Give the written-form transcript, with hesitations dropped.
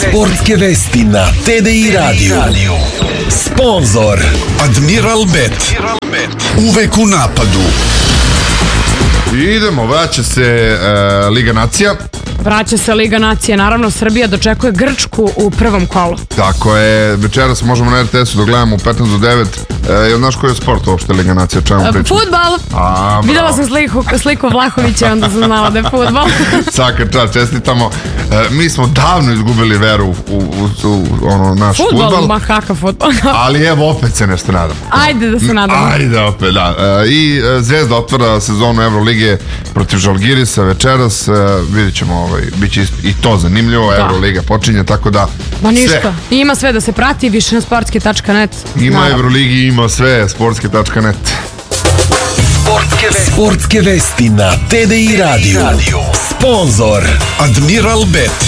Sportske vesti na TDI Radio. Sponzor Admiral Bet. Uvek u napadu. Idemo, vraća se Liga nacija. Vraća se Liga nacije, naravno Srbija dočekuje Grčku u prvom kolu. Tako je, večeras možemo na RTS-u da gledamo u 15 do 9. Jel znaš koji je sport uopšte Liga nacija? Čemu pričamo? Fudbal! Videla sam sliku Vlahovića, onda sam znala da je fudbal. Svaka čast, čestitamo. Mi smo davno izgubili veru u naš fudbal. Fudbal, ma kakav fudbal. Ali evo, opet se nešto nadamo. Ajde da se nadamo. Ajde opet, da. I Zvezda otvara sezonu Evrolige protiv Žalgirisa večeras. Vidjet ćemo, bit će i to zanimljivo. Evroliga počinje, tako da... Ma ništa, ima sve da se prati, više na sportske.net. Ima Evroligi, ima sve, sportske.net. Sportske vesti na TDI Radio. Sponzor Admiral Bet.